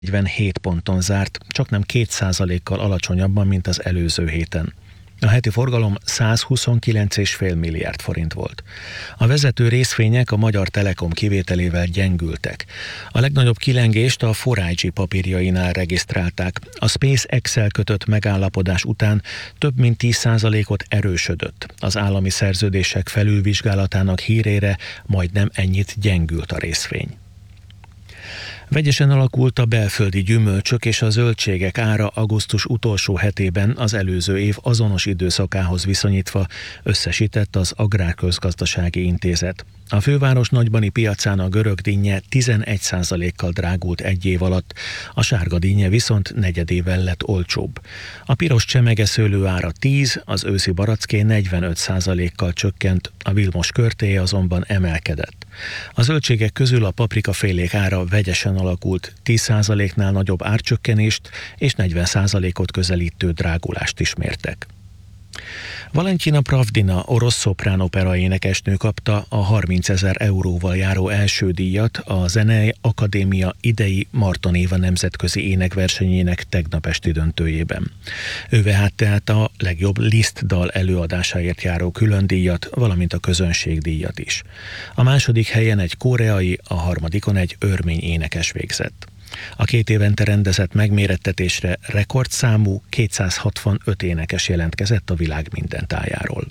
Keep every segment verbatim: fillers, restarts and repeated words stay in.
negyvenhét ponton zárt, csaknem két százalékkal alacsonyabban, mint az előző héten. A heti forgalom százhuszonkilenc egész öt milliárd forint volt. A vezető részvények a Magyar Telekom kivételével gyengültek. A legnagyobb kilengést a négy G papírjainál regisztrálták. A SpaceX-el kötött megállapodás után több mint tíz százalékot erősödött. Az állami szerződések felülvizsgálatának hírére majdnem ennyit gyengült a részvény. Vegyesen alakult a belföldi gyümölcsök és a zöldségek ára augusztus utolsó hetében az előző év azonos időszakához viszonyítva, összesített az Agrárközgazdasági Intézet. A főváros nagybani piacán a görög dinnye tizenegy százalékkal drágult egy év alatt, a sárga dinnye viszont negyedével lett olcsóbb. A piros csemegeszőlő ára tíz, az őszi baracké negyvenöt százalékkal csökkent, a Vilmos körtéje azonban emelkedett. A zöldségek közül a paprikafélék ára vegyesen alakult, tíz százaléknál nagyobb árcsökkenést és negyven százalékot közelítő drágulást is mértek. Valentina Pravdina, orosz szoprán opera énekesnő kapta a harmincezer euróval járó első díjat a Zenei Akadémia idei Marton Éva nemzetközi énekversenyének tegnap esti döntőjében. Ő vehette át a legjobb Liszt dal előadásáért járó külön díjat, valamint a közönségdíjat is. A második helyen egy koreai, a harmadikon egy örmény énekes végzett. A két évente rendezett megmérettetésre rekordszámú kétszázhatvanöt énekes jelentkezett a világ minden tájáról.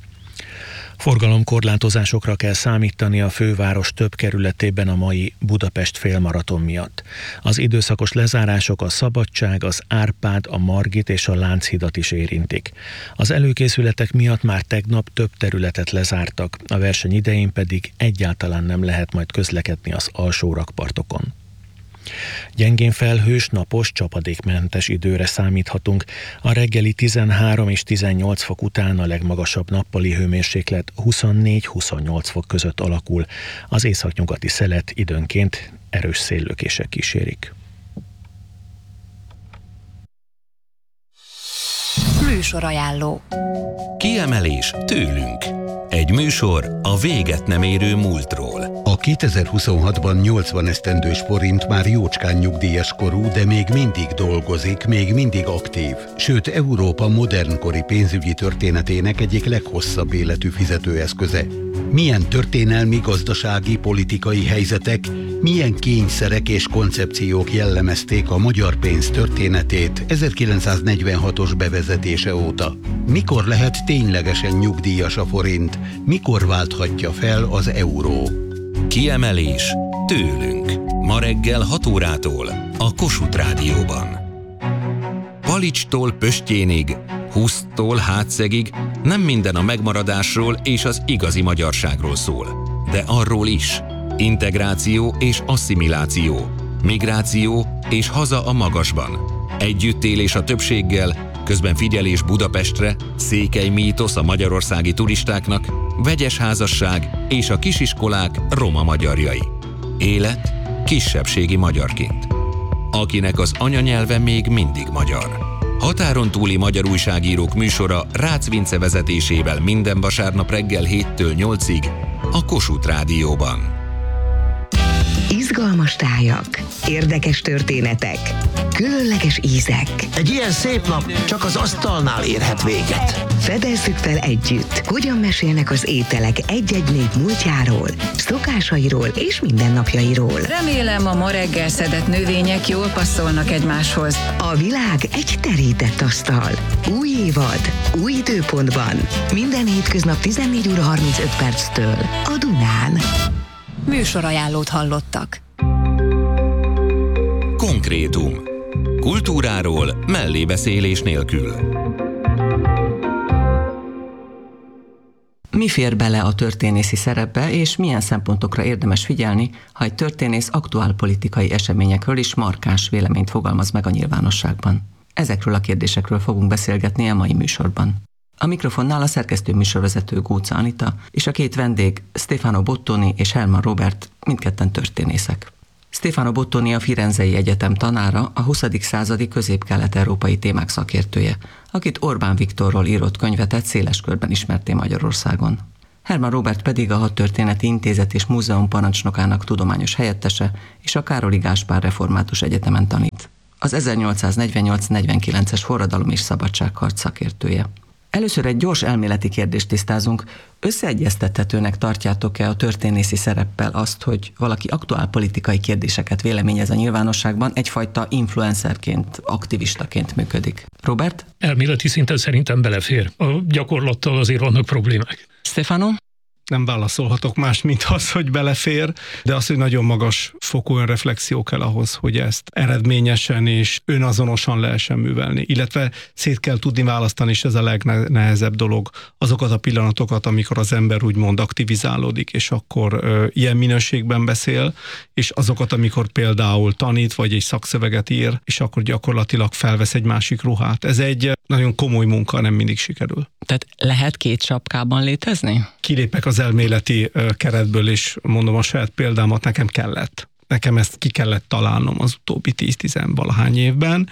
Forgalomkorlátozásokra kell számítani a főváros több kerületében a mai Budapest félmaraton miatt. Az időszakos lezárások a Szabadság, az Árpád, a Margit és a Lánchidat is érintik. Az előkészületek miatt már tegnap több területet lezártak, a verseny idején pedig egyáltalán nem lehet majd közlekedni az alsó rakpartokon. Gyengén felhős, napos, csapadékmentes időre számíthatunk. A reggeli tizenhárom és tizennyolc fok után a legmagasabb nappali hőmérséklet huszonnégy-huszonnyolc fok között alakul. Az északnyugati szelet időnként erős széllökések kísérik. Műsorajánló. Kiemelés tőlünk. Egy műsor a véget nem érő múltról. A kétezer-huszonhatban nyolcvan esztendős forint már jócskán nyugdíjas korú, de még mindig dolgozik, még mindig aktív. Sőt, Európa modernkori pénzügyi történetének egyik leghosszabb életű fizetőeszköze. Milyen történelmi, gazdasági, politikai helyzetek, milyen kényszerek és koncepciók jellemezték a magyar pénz történetét ezerkilencszáznegyvenhatos bevezetése óta? Mikor lehet ténylegesen nyugdíjas a forint? Mikor válthatja fel az euró? Kiemelés tőlünk. Ma reggel hat órától a Kossuth Rádióban. Palicstól Pöstjénig, Huszttól Hátszegig nem minden a megmaradásról és az igazi magyarságról szól, de arról is. Integráció és asszimiláció, migráció és haza a magasban, együttélés a többséggel, közben figyelés Budapestre, székely mítosz a magyarországi turistáknak, vegyes házasság és a kisiskolák roma magyarjai. Élet kisebbségi magyarként. Akinek az anyanyelve még mindig magyar. Határon túli magyar újságírók műsora Rácz Vince vezetésével minden vasárnap reggel héttől nyolcig a Kossuth Rádióban. Izgalmas tájak, érdekes történetek, különleges ízek. Egy ilyen szép nap csak az asztalnál érhet véget. Fedezzük fel együtt, hogyan mesélnek az ételek egy-egy nép múltjáról, szokásairól és mindennapjairól. Remélem, a ma reggel szedett növények jól passzolnak egymáshoz. A világ egy terített asztal. Új évad, új időpontban. Minden hétköznap tizennégy óra harmincöt perctől a Dunán. Műsorajánlót hallottak. Konkrétum. Kultúráról mellébeszélés nélkül. Mi fér bele a történészi szerepbe, és milyen szempontokra érdemes figyelni, ha egy történész aktuál politikai eseményekről is markáns véleményt fogalmaz meg a nyilvánosságban? Ezekről a kérdésekről fogunk beszélgetni a mai műsorban. A mikrofonnál a szerkesztő műsorvezető Gócz Anita, és a két vendég Stefano Bottoni és Herman Robert, mindketten történészek. Stefano Bottoni a Firenzei Egyetem tanára, a huszadik századi közép-kelet-európai témák szakértője, akit Orbán Viktorról írott könyvetet széles körben ismerté Magyarországon. Herman Róbert pedig a Hadtörténeti Intézet és Múzeum parancsnokának tudományos helyettese, és a Károli Gáspár Református Egyetemen tanít. Az ezernyolcszáznegyvennyolc negyvenkilences forradalom és szabadságharc szakértője. Először egy gyors elméleti kérdést tisztázunk. Összeegyeztethetőnek tartjátok-e a történészi szereppel azt, hogy valaki aktuál politikai kérdéseket véleményez a nyilvánosságban, egyfajta influencerként, aktivistaként működik? Robert? Elméleti szinten szerintem belefér. A gyakorlattal azért vannak problémák. Stefano? Nem válaszolhatok más, mint az, hogy belefér, de az, hogy nagyon magas fokú önreflexió kell ahhoz, hogy ezt eredményesen és önazonosan lehessen művelni. Illetve szét kell tudni választani, és ez a legnehezebb dolog, azokat a pillanatokat, amikor az ember úgymond aktivizálódik, és akkor ö, ilyen minőségben beszél, és azokat, amikor például tanít, vagy egy szakszöveget ír, és akkor gyakorlatilag felvesz egy másik ruhát. Ez egy nagyon komoly munka, nem mindig sikerül. Tehát lehet két sapkában létezni? Kilépek az elméleti keretből, és mondom a saját példámat, nekem kellett. Nekem ezt ki kellett találnom az utóbbi tíz-tizenvalahány évben,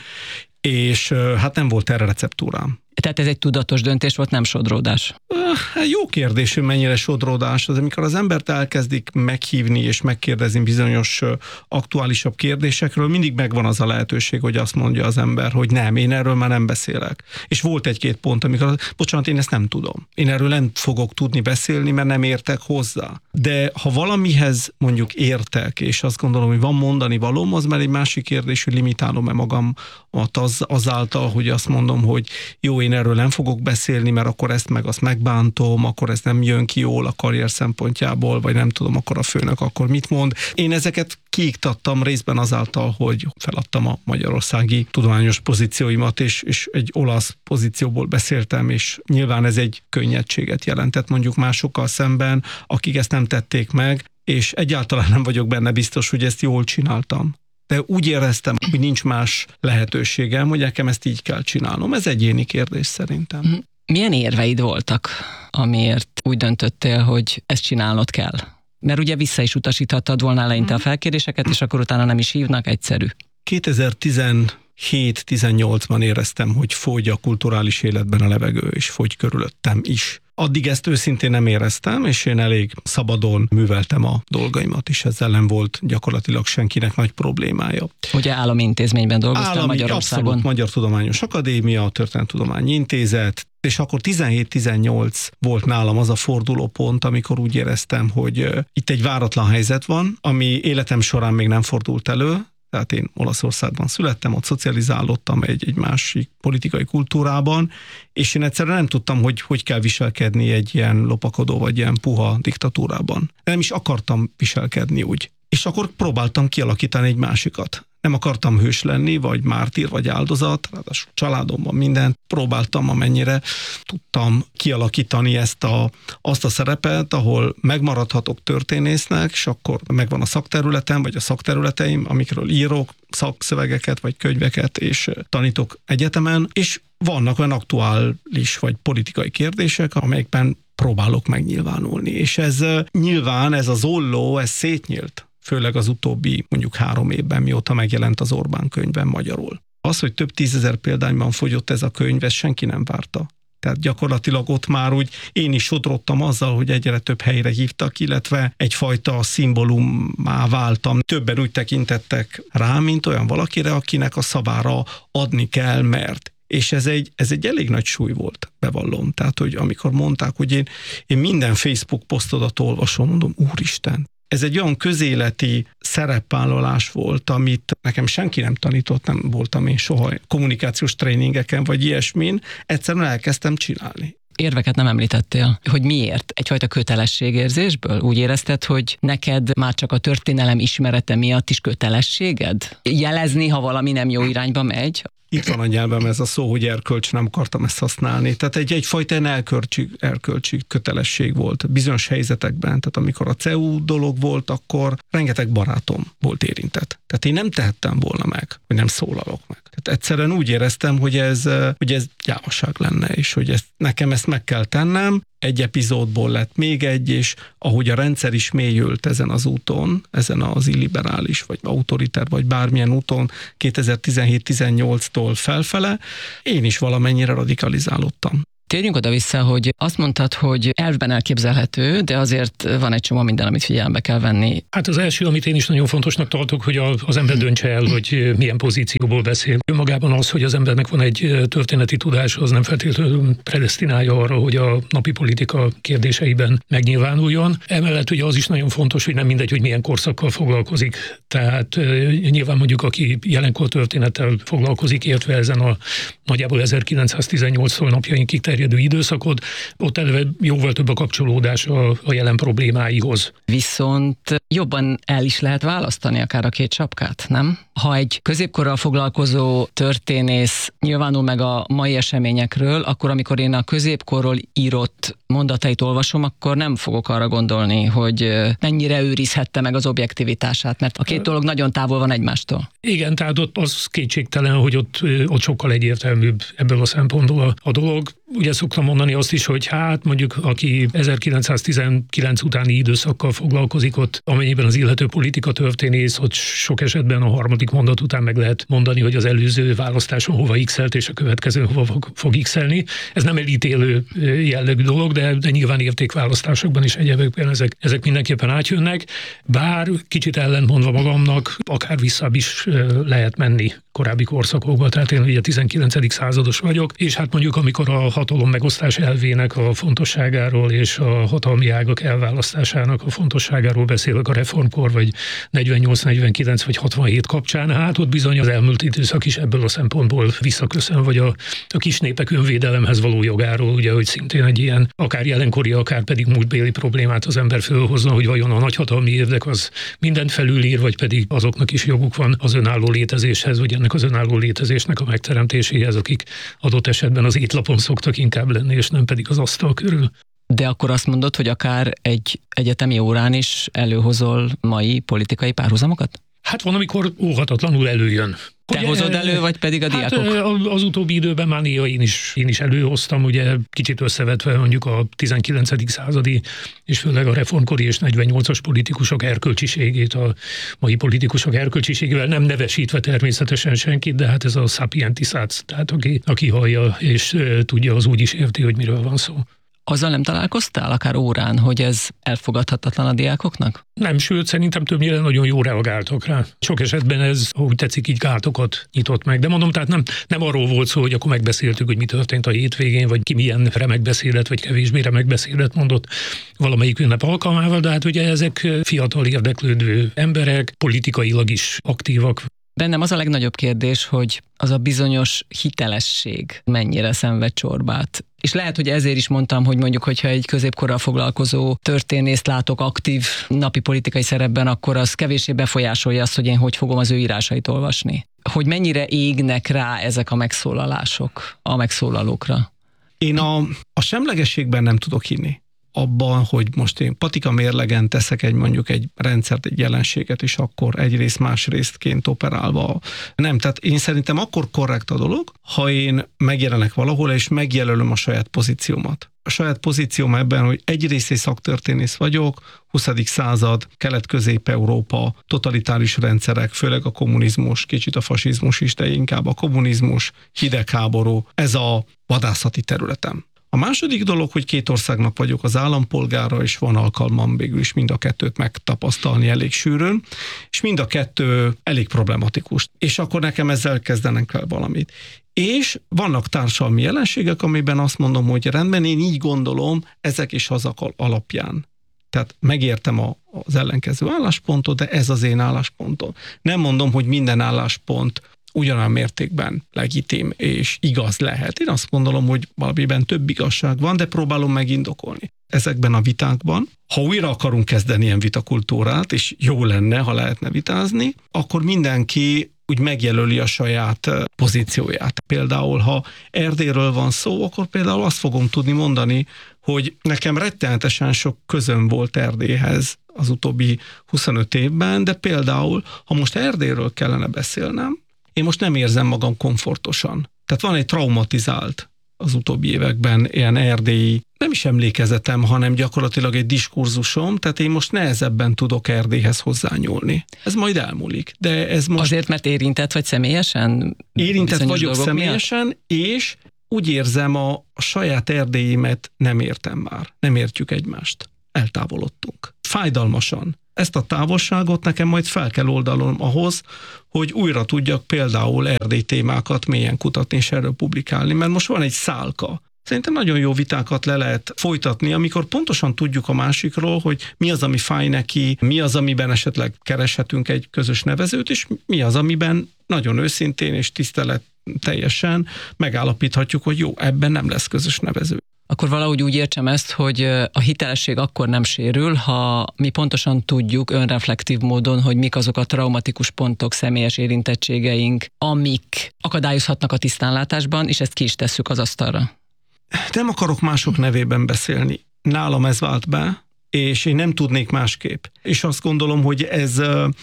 és hát nem volt erre receptúrám. Tehát ez egy tudatos döntés volt, nem sodródás? Jó kérdés, hogy mennyire sodródás. Az, amikor az embert elkezdik meghívni és megkérdezni bizonyos aktuálisabb kérdésekről, mindig megvan az a lehetőség, hogy azt mondja az ember, hogy nem, én erről már nem beszélek. És volt egy-két pont, amikor, bocsánat, én ezt nem tudom. Én erről nem fogok tudni beszélni, mert nem értek hozzá. De ha valamihez mondjuk értek, és azt gondolom, hogy van mondani valóm, az már egy másik kérdés, hogy limitálom-e magamat az, azáltal, hogy azt mondom, hogy jó, én erről nem fogok beszélni, mert akkor ezt meg azt megbántom, akkor ez nem jön ki jól a karrier szempontjából, vagy nem tudom, akkor a főnök akkor mit mond. Én ezeket kiiktattam részben azáltal, hogy feladtam a magyarországi tudományos pozícióimat, és, és egy olasz pozícióból beszéltem, és nyilván ez egy könnyedséget jelentett mondjuk másokkal szemben, akik ezt nem tették meg, és egyáltalán nem vagyok benne biztos, hogy ezt jól csináltam. De úgy éreztem, hogy nincs más lehetőségem, hogy nekem ezt így kell csinálnom. Ez egyéni kérdés szerintem. Milyen érveid voltak, amiért úgy döntöttél, hogy ezt csinálnod kell? Mert ugye vissza is utasíthattad volna eleinte a felkéréseket, és akkor utána nem is hívnak, egyszerű. kétezer-tizenhét-tizennyolcban éreztem, hogy fogy a kulturális életben a levegő, és fogy körülöttem is. Addig ezt őszintén nem éreztem, és én elég szabadon műveltem a dolgaimat, és ezzel nem volt gyakorlatilag senkinek nagy problémája. Ugye állami intézményben dolgoztál állami, Magyarországon? Abszolút, Magyar Tudományos Akadémia, Történelemtudományi Intézet, és akkor tizenhét-tizennyolc volt nálam az a fordulópont, amikor úgy éreztem, hogy uh, itt egy váratlan helyzet van, ami életem során még nem fordult elő. Tehát én Olaszországban születtem, ott szocializálódtam egy, egy másik politikai kultúrában, és én egyszerűen nem tudtam, hogy hogy kell viselkedni egy ilyen lopakodó vagy ilyen puha diktatúrában. Nem is akartam viselkedni úgy. És akkor próbáltam kialakítani egy másikat. Nem akartam hős lenni, vagy mártír, vagy áldozat, ráadásul családomban mindent. Próbáltam, amennyire tudtam kialakítani ezt a, azt a szerepet, ahol megmaradhatok történésznek, és akkor megvan a szakterületem, vagy a szakterületeim, amikről írok, szakszövegeket, vagy könyveket, és tanítok egyetemen, és vannak olyan aktuális, vagy politikai kérdések, amelyekben próbálok megnyilvánulni. És ez nyilván, ez az olló, ez szétnyílt. Főleg az utóbbi mondjuk három évben, mióta megjelent az Orbán könyvben magyarul. Az, hogy több tízezer példányban fogyott ez a könyv, ezt senki nem várta. Tehát gyakorlatilag ott már úgy én is sodrottam azzal, hogy egyre több helyre hívtak, illetve egyfajta szimbólummá váltam. Többen úgy tekintettek rá, mint olyan valakire, akinek a szavára adni kell, mert. És ez egy, ez egy elég nagy súly volt, bevallom. Tehát, hogy amikor mondták, hogy én, én minden Facebook posztodat olvasom, mondom, úristen, ez egy olyan közéleti szerepvállalás volt, amit nekem senki nem tanított, nem voltam én soha kommunikációs tréningeken, vagy ilyesmin, egyszerűen elkezdtem csinálni. Érveket nem említettél. Hogy miért? Egyfajta kötelességérzésből? Úgy érezted, hogy neked már csak a történelem ismerete miatt is kötelességed? Jelezni, ha valami nem jó irányba megy? Itt van a nyelvem ez a szó, hogy erkölcs, nem akartam ezt használni. Tehát egy, egyfajta erkölcsi, erkölcsi kötelesség volt bizonyos helyzetekben. Tehát amikor a cé e u dolog volt, akkor rengeteg barátom volt érintett. Tehát én nem tehettem volna meg, hogy nem szólalok meg. Tehát egyszerűen úgy éreztem, hogy ez, hogy ez gyávaság lenne, és hogy ezt, nekem ezt meg kell tennem. Egy epizódból lett még egy, és ahogy a rendszer is mélyült ezen az úton, ezen az illiberális, vagy autoriter, vagy bármilyen úton kétezer-tizenhét-tizennyolctól felfele, én is valamennyire radikalizálódtam. Térjünk oda-vissza, hogy azt mondtad, hogy elvben elképzelhető, de azért van egy csomó minden, amit figyelembe kell venni. Hát az első, amit én is nagyon fontosnak tartok, hogy az ember döntse el, hogy milyen pozícióból beszél. Önmagában az, hogy az embernek van egy történeti tudása, az nem feltétlenül predesztinálja arra, hogy a napi politika kérdéseiben megnyilvánuljon. Emellett ugye az is nagyon fontos, hogy nem mindegy, hogy milyen korszakkal foglalkozik. Tehát nyilván mondjuk, aki jelenkor történettel foglalkozik, értve ezen a nagyjából ezerkilencszáztizennyolctól napjainkig terjedő időszakot, ott eleve jóval több a kapcsolódás a, a jelen problémáihoz. Viszont jobban el is lehet választani akár a két sapkát, nem? Ha egy középkorral foglalkozó történész nyilvánul meg a mai eseményekről, akkor amikor én a középkorról írott mondatait olvasom, akkor nem fogok arra gondolni, hogy mennyire őrizhette meg az objektivitását, mert a két dolog nagyon távol van egymástól. Igen, tehát ott az kétségtelen, hogy ott, ott sokkal egyértelműbb ebből a szempontból a, a dolog. Ugye szoktam mondani azt is, hogy hát mondjuk aki ezerkilencszáztizenkilenc utáni időszakkal foglalkozik, ott amennyiben az illető politika történész, ott sok esetben a harmadik mondat után meg lehet mondani, hogy az előző választáson hova x-elt, és a következő hova fog, fog x-elni. Ez nem elítélő jellegű dolog, de, de nyilván értékválasztásokban is egyébként ezek, ezek mindenképpen átjönnek, bár kicsit ellentmondva magamnak, akár visszább is lehet menni korábbi korszakokba, tehát én ugye tizenkilencedik százados vagyok, és hát mondjuk amikor a hatalom megosztás elvének a fontosságáról és a hatalmi ágak elválasztásának a fontosságáról beszélek a reformkor, vagy negyvennyolc, negyvenkilenc vagy hatvanhét kapcsán, hát ott bizony az elmúlt időszak is ebből a szempontból visszaköszön, vagy a, a kis népek önvédelemhez való jogáról, ugye, hogy szintén egy ilyen akár jelenkori, akár pedig múltbéli problémát az ember fölhozna, hogy vajon a nagyhatalmi érdek az mindent felülír, vagy pedig azoknak is joguk van az önálló létezéshez, vagy ennek az önálló létezésnek a megteremtéséhez, akik adott esetben az étlapon szoktak inkább lenni, és nem pedig az asztal körül. De akkor azt mondod, hogy akár egy egyetemi órán is előhozol mai politikai párhuzamokat? Hát van, amikor óhatatlanul előjön. Te ugye, hozod elő, vagy pedig a hát diákok? Az utóbbi időben már néha én is, én is előhoztam, ugye kicsit összevetve mondjuk a tizenkilencedik századi, és főleg a reformkori és negyvennyolcas politikusok erkölcsiségét, a mai politikusok erkölcsiségével, nem nevesítve természetesen senkit, de hát ez a sapientisác, tehát aki, aki hallja és tudja, az úgy is érti, hogy miről van szó. Azzal nem találkoztál, akár órán, hogy ez elfogadhatatlan a diákoknak? Nem, sőt, szerintem többnyire nagyon jó reagáltak rá. Sok esetben ez, ahogy tetszik, így gátokat nyitott meg. De mondom, tehát nem, nem arról volt szó, hogy akkor megbeszéltük, hogy mi történt a hétvégén, vagy ki milyen remek beszédet, vagy kevésbé remek beszédet mondott valamelyik ünnep alkalmával, de hát ugye ezek fiatal érdeklődő emberek, politikailag is aktívak. Bennem az a legnagyobb kérdés, hogy az a bizonyos hitelesség mennyire szenved csorbát. És lehet, hogy ezért is mondtam, hogy mondjuk, hogyha egy középkorral foglalkozó történészt látok aktív napi politikai szerepben, akkor az kevéssé befolyásolja azt, hogy én hogy fogom az ő írásait olvasni. Hogy mennyire égnek rá ezek a megszólalások a megszólalókra? Én a, a semlegességben nem tudok hinni. Abban, hogy most én patika mérlegen teszek egy mondjuk egy rendszert, egy jelenséget, és akkor egyrészt másrésztként operálva. Nem, tehát én szerintem akkor korrekt a dolog, ha én megjelenek valahol, és megjelölöm a saját pozíciómat. A saját pozícióm ebben, hogy egyrészt egy szaktörténész vagyok, huszadik század, Kelet-Közép-Európa, totalitárius rendszerek, főleg a kommunizmus, kicsit a fasizmus is, de inkább a kommunizmus, hidegháború, ez a vadászati területem. A második dolog, hogy két országnak vagyok az állampolgára, és van alkalmam végül is mind a kettőt megtapasztalni elég sűrűn, és mind a kettő elég problematikus. És akkor nekem ezzel kezdenem kell valamit. És vannak társadalmi jelenségek, amiben azt mondom, hogy rendben, én így gondolom, ezek is azok alapján. Tehát megértem a, az ellenkező álláspontot, de ez az én álláspontom. Nem mondom, hogy minden álláspont ugyanolyan mértékben legitim és igaz lehet. Én azt gondolom, hogy valamiben több igazság van, de próbálom megindokolni. Ezekben a vitákban, ha újra akarunk kezdeni ilyen vitakultúrát, és jó lenne, ha lehetne vitázni, akkor mindenki úgy megjelöli a saját pozícióját. Például, ha Erdélyről van szó, akkor például azt fogom tudni mondani, hogy nekem rettenetesen sok közöm volt Erdélyhez az utóbbi huszonöt évben, de például, ha most Erdélyről kellene beszélnem, én most nem érzem magam komfortosan. Tehát van egy traumatizált az utóbbi években ilyen erdélyi, nem is emlékezetem, hanem gyakorlatilag egy diskurzusom, tehát én most nehezebben tudok Erdélyhez hozzányúlni. Ez majd elmúlik. De ez most... Azért, mert érintett vagy személyesen? Érintett vagyok személyesen, miatt? És úgy érzem, a, a saját Erdélyemet nem értem már. Nem értjük egymást. Eltávolodtunk. Fájdalmasan. Ezt a távolságot nekem majd fel kell oldalom ahhoz, hogy újra tudjak például Erdély témákat mélyen kutatni és erről publikálni, mert most van egy szálka. Szerintem nagyon jó vitákat le lehet folytatni, amikor pontosan tudjuk a másikról, hogy mi az, ami fáj neki, mi az, amiben esetleg kereshetünk egy közös nevezőt, és mi az, amiben nagyon őszintén és tisztelet teljesen megállapíthatjuk, hogy jó, ebben nem lesz közös nevező. Akkor valahogy úgy értsem ezt, hogy a hitelesség akkor nem sérül, ha mi pontosan tudjuk önreflektív módon, hogy mik azok a traumatikus pontok, személyes érintettségeink, amik akadályozhatnak a tisztánlátásban, és ezt ki is tesszük az asztalra. Nem akarok mások nevében beszélni. Nálam ez vált be, és én nem tudnék másképp. És azt gondolom, hogy ez,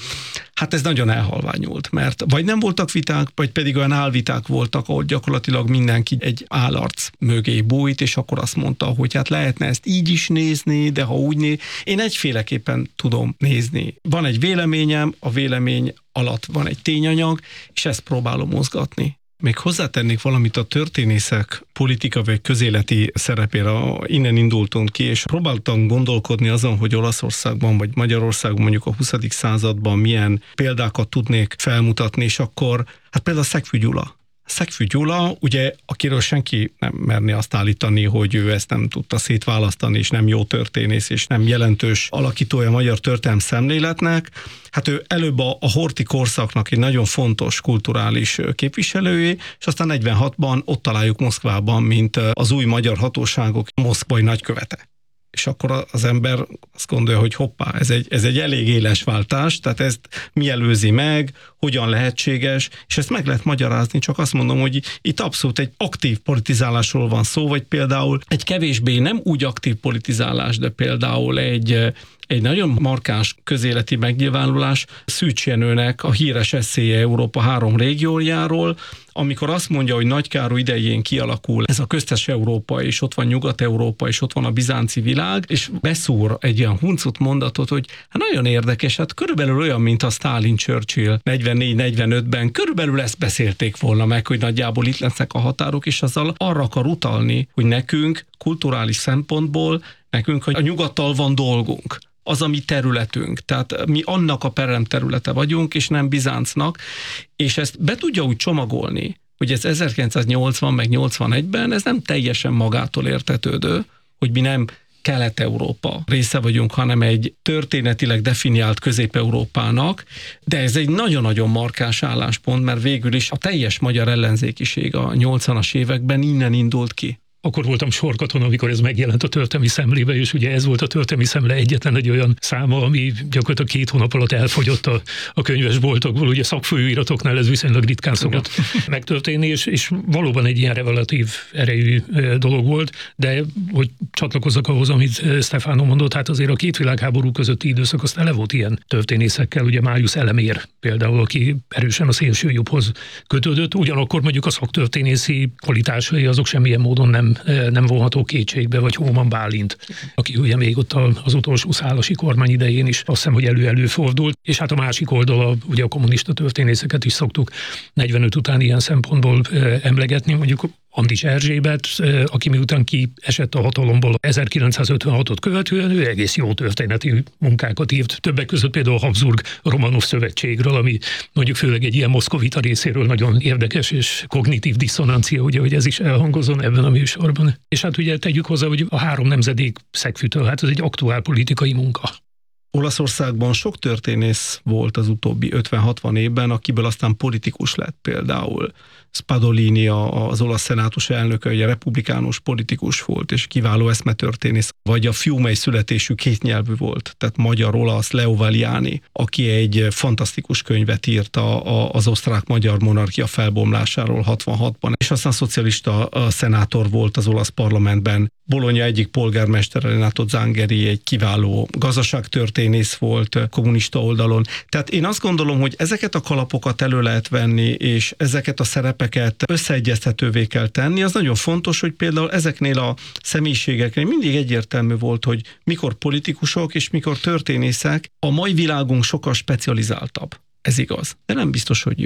hát ez nagyon elhalványult, mert vagy nem voltak viták, vagy pedig olyan álviták voltak, ahol gyakorlatilag mindenki egy állarc mögé bújt, és akkor azt mondta, hogy hát lehetne ezt így is nézni, de ha úgy néz, én egyféleképpen tudom nézni. Van egy véleményem, a vélemény alatt van egy tényanyag, és ezt próbálom mozgatni. Még hozzátennék valamit a történészek politika vagy közéleti szerepére. Innen indultunk ki, és próbáltam gondolkodni azon, hogy Olaszországban vagy Magyarországon mondjuk a huszadik században milyen példákat tudnék felmutatni, és akkor hát például Szegfű Gyula. Szegfű Gyula, ugye, akiről senki nem merné azt állítani, hogy ő ezt nem tudta szétválasztani, és nem jó történész, és nem jelentős alakítója a magyar történelem szemléletnek. Hát ő előbb a, a Horthy korszaknak egy nagyon fontos kulturális képviselője, és aztán negyvenhatban ott találjuk Moszkvában, mint az új magyar hatóságok moszkvai nagykövete. És akkor az ember azt gondolja, hogy hoppá, ez egy, ez egy elég éles váltás, tehát ezt mi előzi meg, hogyan lehetséges, és ezt meg lehet magyarázni, csak azt mondom, hogy itt abszolút egy aktív politizálásról van szó, vagy például egy kevésbé nem úgy aktív politizálás, de például egy, egy nagyon markáns közéleti megnyilvánulás Szűcs Jenőnek a híres eszéje Európa három régiójáról, amikor azt mondja, hogy Nagy Károly idején kialakul ez a köztes Európa, és ott van Nyugat-Európa, és ott van a bizánci világ, és beszúr egy olyan huncut mondatot, hogy hát nagyon érdekes, hát körülbelül olyan, mint a Stalin Churchill negyvennégy negyvenötben, körülbelül ezt beszélték volna meg, hogy nagyjából itt lesznek a határok, és azzal arra akar utalni, hogy nekünk kulturális szempontból, nekünk hogy a nyugattal van dolgunk. Az a mi területünk, tehát mi annak a perem területe vagyunk, és nem Bizáncnak, és ezt be tudja úgy csomagolni, hogy ez ezerkilencszáznyolcvan meg nyolcvanegyben ez nem teljesen magától értetődő, hogy mi nem Kelet-Európa része vagyunk, hanem egy történetileg definiált Közép-Európának, de ez egy nagyon-nagyon markáns álláspont, mert végül is a teljes magyar ellenzékiség a nyolcvanas években innen indult ki. Akkor voltam sorkaton, amikor ez megjelent a Történelmi Szemlébe, és ugye ez volt a Történelmi Szemle egyetlen egy olyan száma, ami gyakorlatilag két hónap alatt elfogyott a, a könyvesboltokból, ugye szakfolyóiratoknál ez viszonylag ritkán szokott megtörténni, és, és valóban egy ilyen revelatív erejű dolog volt, de hogy csatlakozzak ahhoz, amit Stefano mondott, hát azért a két világháború közötti időszak az tele volt ilyen történészekkel, ugye Máriusz Elemér például, aki erősen a szélsőjobbhoz kötődött, ugyanakkor mondjuk a szaktörténészi kvalitásai azok semmilyen módon nem nem vonható kétségbe, vagy Hóman Bálint, aki ugye még ott az utolsó szálasi kormány idején is azt hiszem, hogy elő-elő fordult, és hát a másik oldala, ugye a kommunista történészeket is szoktuk negyvenöt után ilyen szempontból emlegetni, mondjuk Andis Erzsébet, aki miután kiesett a hatalomból ezerkilencszázötvenhatot követően, ő egész jó történeti munkákat írt, többek között például a Habsburg-Romanov szövetségről, ami mondjuk főleg egy ilyen moszkovita részéről nagyon érdekes és kognitív diszonancia, ugye, hogy ez is elhangozon ebben a műsorban. És hát ugye tegyük hozzá, hogy a három nemzedék Szegfűtől, hát ez egy aktuál politikai munka. Olaszországban sok történész volt az utóbbi ötven-hatvan évben, akiből aztán politikus lett, például Spadolini, az olasz szenátus elnöke, ugye republikánus politikus volt, és kiváló eszmetörténész, vagy a Fiumei születésű kétnyelvű volt, tehát magyar-olasz Leo Valiani, aki egy fantasztikus könyvet írt az osztrák-magyar monarchia felbomlásáról hatvanhatban, és aztán szocialista szenátor volt az olasz parlamentben. Bologna egyik polgármestere, Renato Zangheri, egy kiváló gazdaságtörténész volt kommunista oldalon. Tehát én azt gondolom, hogy ezeket a kalapokat elő lehet venni, és ezeket a szerepeket összeegyeztetővé kell tenni. Az nagyon fontos, hogy például ezeknél a személyiségeknél mindig egyértelmű volt, hogy mikor politikusok és mikor történészek. A mai világunk sokkal specializáltabb. Ez igaz, de nem biztos, hogy jó.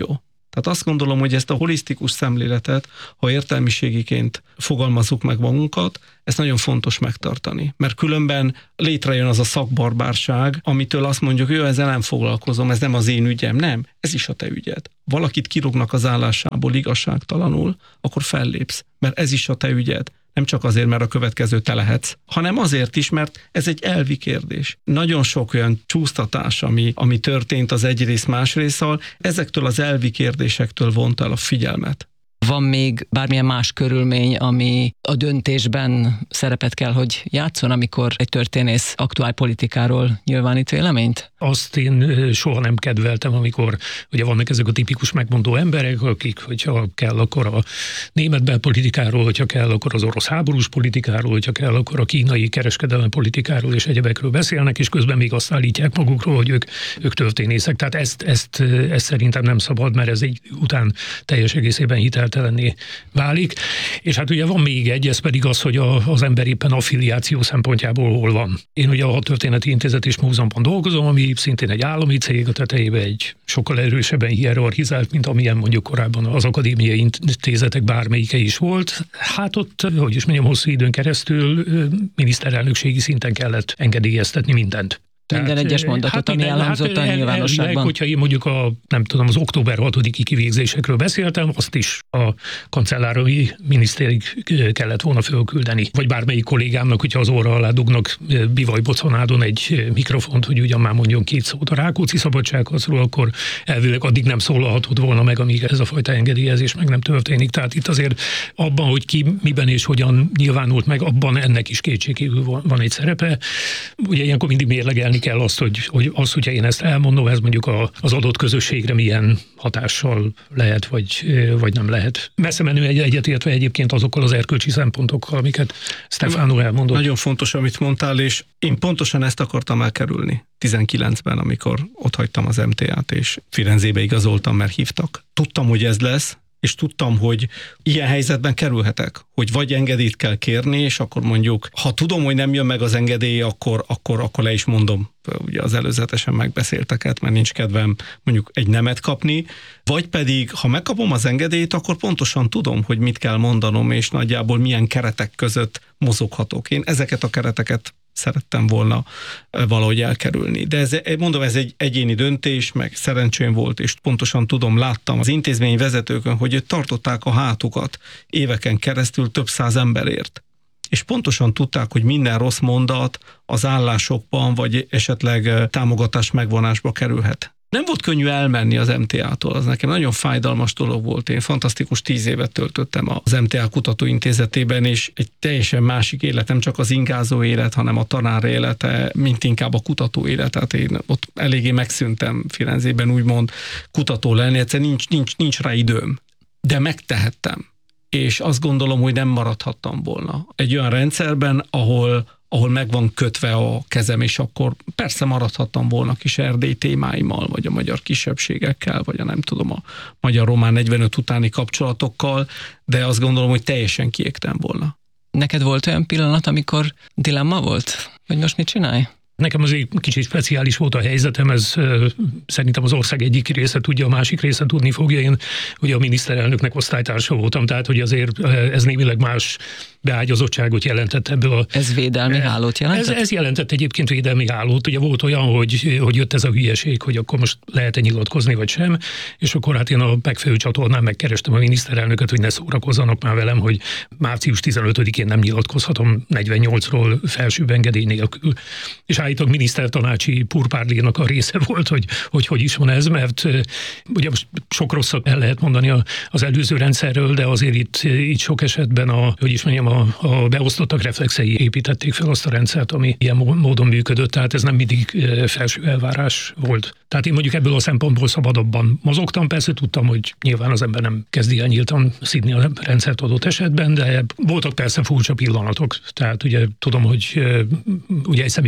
Tehát azt gondolom, hogy ezt a holisztikus szemléletet, ha értelmiségiként fogalmazzuk meg magunkat, ezt nagyon fontos megtartani. Mert különben létrejön az a szakbarbárság, amitől azt mondjuk, hogy ezzel nem foglalkozom, ez nem az én ügyem. Nem, ez is a te ügyed. Valakit kirúgnak az állásából igazságtalanul, akkor fellépsz, mert ez is a te ügyed. Nem csak azért, mert a következő te lehetsz, hanem azért is, mert ez egy elvi kérdés. Nagyon sok olyan csúsztatás, ami, ami történt az egyrészt másrészsal, ezektől az elvi kérdésektől vont el a figyelmet. Van még bármilyen más körülmény, ami a döntésben szerepet kell, hogy játszon, amikor egy történész aktuál politikáról nyilvánít véleményt? Azt én soha nem kedveltem, amikor ugye vannak ezek a tipikus megmondó emberek, akik, hogyha kell, akkor a német belpolitikáról, hogyha kell, akkor az orosz háborús politikáról, hogyha kell, akkor a kínai kereskedelmi politikáról és egyebekről beszélnek, és közben még azt állítják magukról, hogy ők, ők történészek. Tehát ezt, ezt, ezt szerintem nem szabad, mert ez egy után teljes egészében hiteltelenné válik. És hát ugye van még egy, ez pedig az, hogy a, az ember éppen affiliáció szempontjából hol van. Én ugye a Hadtörténeti Intézet és Múzeumban dolgozom, ami szintén egy állami cég, a tetejében egy sokkal erősebben hierarchizált, mint amilyen mondjuk korábban az akadémiai intézetek bármelyike is volt. Hát ott, hogy is mondjam, hosszú időn keresztül miniszterelnökségi szinten kellett engedélyeztetni mindent. Minden Tehát, egyes mondatot, hát ami minden, elhangzott hát a nyilvánosságban. Elvileg, hogyha én mondjuk a, nem tudom, az október hatodiki kivégzésekről beszéltem, azt is a kancellári minisztérig kellett volna fölküldeni. Vagy bármelyik kollégámnak, hogyha az óra alá dugnak bivaj boconádon egy mikrofont, hogy ugyan már mondjon két szót a Rákóczi szabadságharcról, akkor elvileg addig nem szólalhatott volna meg, amíg ez a fajta engedélyezés meg nem történik. Tehát itt azért abban, hogy ki miben és hogyan nyilvánult meg, abban ennek is kétségkívül van, van egy szerepe. Ugye ilyenkor mindig mérlegelni kell azt, hogy, hogy az, hogyha én ezt elmondom, ez mondjuk a, az adott közösségre milyen hatással lehet, vagy, vagy nem lehet. Messze menő egyetértve egyébként azokkal az erkölcsi szempontokkal, amiket Stefano elmondott. Nagyon fontos, amit mondtál, és én pontosan ezt akartam elkerülni tizenkilencben, amikor otthagytam az em té á-t, és Firenzébe igazoltam, mert hívtak. Tudtam, hogy ez lesz, és tudtam, hogy ilyen helyzetben kerülhetek, hogy vagy engedélyt kell kérni, és akkor mondjuk, ha tudom, hogy nem jön meg az engedély, akkor, akkor, akkor le is mondom ugye az előzetesen megbeszélteket, mert nincs kedvem mondjuk egy nemet kapni, vagy pedig, ha megkapom az engedélyt, akkor pontosan tudom, hogy mit kell mondanom, és nagyjából milyen keretek között mozoghatok. Én ezeket a kereteket szerettem volna valahogy elkerülni. De ez, mondom, ez egy egyéni döntés, meg szerencsém volt, és pontosan tudom, láttam az intézmény vezetőkön, hogy ők tartották a hátukat éveken keresztül több száz emberért. És pontosan tudták, hogy minden rossz mondat az állásokban, vagy esetleg támogatás megvonásba kerülhet. Nem volt könnyű elmenni az em té á-tól, az nekem nagyon fájdalmas dolog volt. Én fantasztikus tíz évet töltöttem az em té á kutatóintézetében, és egy teljesen másik élet, nem csak az ingázó élet, hanem a tanár élete, mint inkább a kutató élet. Tehát én ott eléggé megszűntem Firenzében, úgymond kutató lenni, egyszerűen nincs, nincs, nincs rá időm. De megtehettem. És azt gondolom, hogy nem maradhattam volna egy olyan rendszerben, ahol ahol meg van kötve a kezem, és akkor persze maradhattam volna kis Erdély témáimmal, vagy a magyar kisebbségekkel, vagy a nem tudom, a magyar-román negyvenöt utáni kapcsolatokkal, de azt gondolom, hogy teljesen kiégtem volna. Neked volt olyan pillanat, amikor dilemma volt? Hogy most mit csinálj? Nekem azért kicsit speciális volt a helyzetem, ez uh, szerintem az ország egyik része tudja, a másik része tudni fogja. Én ugye a miniszterelnöknek osztálytársa voltam, tehát hogy azért uh, ez némileg más beágyazottságot jelentett ebből a... Ez védelmi uh, hálót jelentett? Ez, ez jelentett egyébként védelmi hálót. Ugye volt olyan, hogy, hogy jött ez a hülyeség, hogy akkor most lehet-e nyilatkozni, vagy sem, és akkor hát én a megfelelő csatornán megkerestem a miniszterelnököt, hogy ne szórakozzanak már velem, hogy március tizenötödikén nem nyilatkozhatom negyvennyolcról felsőbb engedély nélkül. És állítólag minisztertanácsi purpárlénak a része volt, hogy, hogy hogy is van ez, mert ugye most sok rosszat el lehet mondani az előző rendszerről, de azért itt, itt sok esetben a, hogy is mondjam, a, a beosztottak reflexei építették fel azt a rendszert, ami ilyen módon működött, tehát ez nem mindig felső elvárás volt. Tehát én mondjuk ebből a szempontból szabadabban mozogtam, persze tudtam, hogy nyilván az ember nem kezdi el nyíltan szidni a rendszert adott esetben, de voltak persze furcsa pillanatok. Tehát ugye tudom, hogy ugye egy személy kihiszerkedett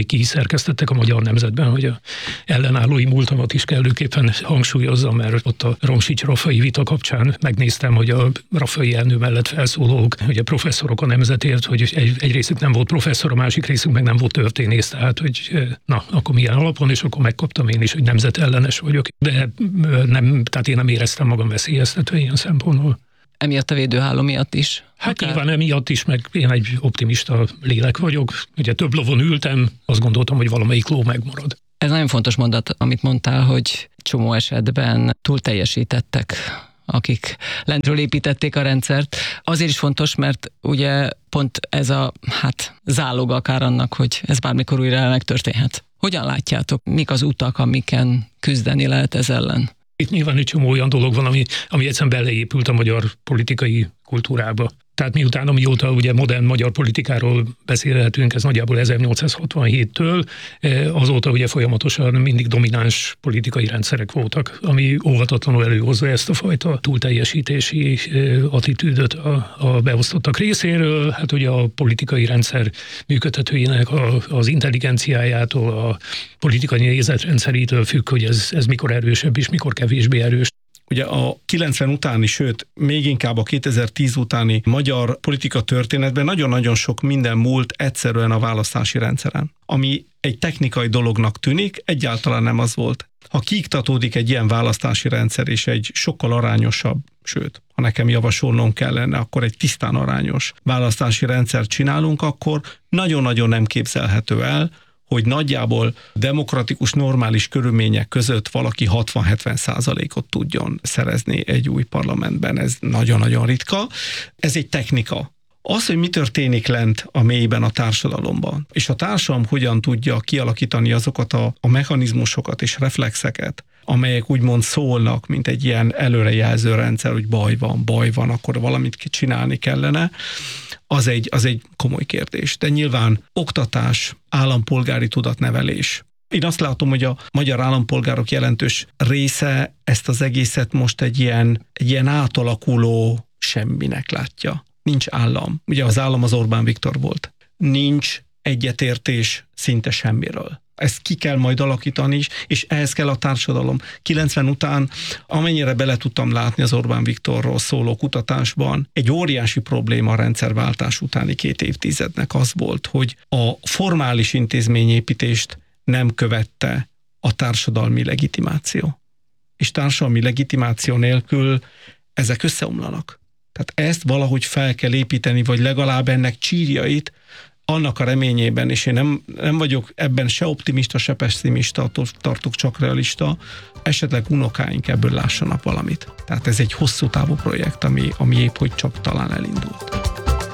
szerkesztettek a Magyar Nemzetben, hogy a ellenállói múltamat is kellőképpen hangsúlyozzam, mert ott a Romsics-Raffai vita kapcsán megnéztem, hogy a Raffai Ernő mellett felszólók, hogy a professzorok a nemzetért, hogy egy, egy részük nem volt professzor, a másik részük meg nem volt történész, tehát hogy na, akkor milyen alapon, és akkor megkaptam én is, hogy nemzetellenes vagyok, de nem, tehát én nem éreztem magam veszélyeztetve ilyen szempontból. Emiatt a védőháló miatt is? Hát akár... nyilván emiatt is, meg én egy optimista lélek vagyok. Ugye több lovon ültem, azt gondoltam, hogy valamelyik ló megmarad. Ez nagyon fontos mondat, amit mondtál, hogy csomó esetben túl teljesítettek, akik lentről építették a rendszert. Azért is fontos, mert ugye pont ez a hát zálog akár annak, hogy ez bármikor újra megtörténhet. Hogyan látjátok, mik az utak, amiken küzdeni lehet ez ellen? Itt nyilván egy csomó olyan dolog van, ami, ami egyszerűen beleépült a magyar politikai kultúrába. Tehát miután, amióta ugye modern magyar politikáról beszélhetünk, ez nagyjából ezernyolcszázhatvanhéttől, azóta ugye folyamatosan mindig domináns politikai rendszerek voltak, ami óhatatlanul előhozza ezt a fajta túlteljesítési attitűdöt a, a beosztottak részéről. Hát ugye a politikai rendszer működtetőjének a, az intelligenciájától, a politikai nézetrendszerítől függ, hogy ez, ez mikor erősebb és mikor kevésbé erős. Ugye a kilencven utáni, sőt, még inkább a kétezer-tíz utáni magyar politika történetben nagyon-nagyon sok minden múlt egyszerűen a választási rendszeren. Ami egy technikai dolognak tűnik, egyáltalán nem az volt. Ha kiiktatódik egy ilyen választási rendszer és egy sokkal arányosabb, sőt, ha nekem javasolnom kellene, akkor egy tisztán arányos választási rendszert csinálunk, akkor nagyon-nagyon nem képzelhető el, hogy nagyjából demokratikus, normális körülmények között valaki hatvan-hetven százalékot tudjon szerezni egy új parlamentben. Ez nagyon-nagyon ritka. Ez egy technika. Az, hogy mi történik lent a mélyben a társadalomban, és a társadalom hogyan tudja kialakítani azokat a, a mechanizmusokat és reflexeket, amelyek úgymond szólnak, mint egy ilyen előrejelző rendszer, hogy baj van, baj van, akkor valamit csinálni kellene, az egy, az egy komoly kérdés. De nyilván oktatás, állampolgári tudatnevelés. Én azt látom, hogy a magyar állampolgárok jelentős része ezt az egészet most egy ilyen, egy ilyen átalakuló semminek látja. Nincs állam. Ugye az állam az Orbán Viktor volt. Nincs egyetértés szinte semmiről. Ezt ki kell majd alakítani is, és ehhez kell a társadalom. kilencven után, amennyire bele tudtam látni az Orbán Viktorról szóló kutatásban, egy óriási probléma a rendszerváltás utáni két évtizednek az volt, hogy a formális intézményépítést nem követte a társadalmi legitimáció. És társadalmi legitimáció nélkül ezek összeomlanak. Tehát ezt valahogy fel kell építeni, vagy legalább ennek csírjait, annak a reményében, és én nem, nem vagyok ebben se optimista, se pessimista, attól tartok csak realista, esetleg unokáink ebből lássanak valamit. Tehát ez egy hosszú távú projekt, ami, ami épp hogy csak talán elindult.